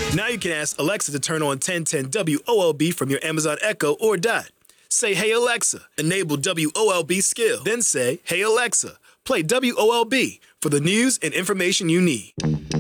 Now you can ask Alexa to turn on 1010 WOLB from your Amazon Echo or Dot. Say, "Hey Alexa," enable WOLB skill. Then say, "Hey Alexa, play WOLB for the news and information you need."